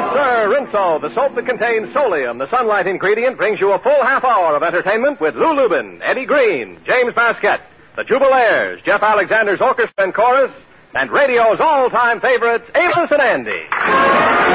sir, Rinso, the soap that contains Solium, the sunlight ingredient, brings you a full half hour of entertainment with Lou Lubin, Eddie Green, James Basquette, the Jubilaires, Jeff Alexander's orchestra and chorus, and radio's all-time favorites, Amos and Andy.